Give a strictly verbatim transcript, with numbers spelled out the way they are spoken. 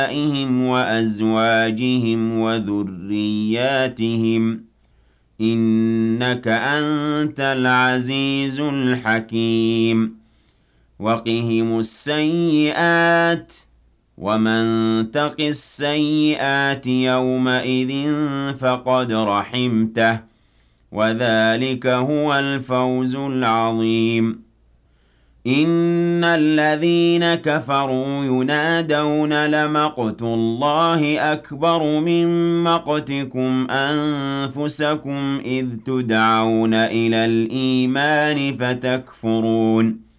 آبائهم وأزواجهم وذرياتهم إنك أنت العزيز الحكيم وقهم السيئات ومن تق السيئات يومئذ فقد رحمته وذلك هو الفوز العظيم إن الذين كفروا ينادون لمقت الله أكبر من مقتكم أنفسكم إذ تدعون إلى الإيمان فتكفرون